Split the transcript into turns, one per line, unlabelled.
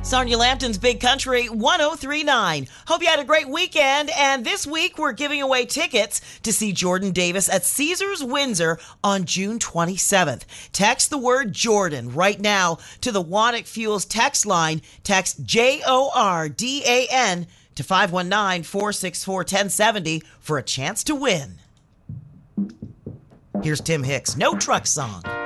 Sonia Lampton's Big Country 1039. Hope you had a great weekend. And this week we're giving away tickets to see Jordan Davis at Caesars Windsor on June 27th. Text the word Jordan right now to the Wannick Fuels text line. Text JORDAN to 519-464-1070 for a chance to win. Here's Tim Hicks' No Truck Song.